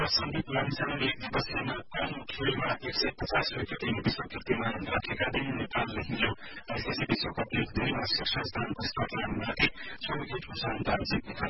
सन्दीप लामिछानेले एक दिवसीय कम खेलमा 150 विकेट विश्व कीर्तिमान राखेका दिन नेपालले हिजो आइसिसी विश्वकप लीग 2 मा शीर्ष स्थानको स्कटल्याण्डमाथि 6 विकेटको शानदार जित